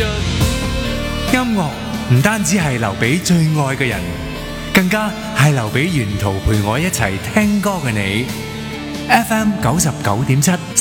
音樂唔單止係留俾最愛嘅人，更加係留俾沿途陪我一齊聽歌嘅你。FM 99.7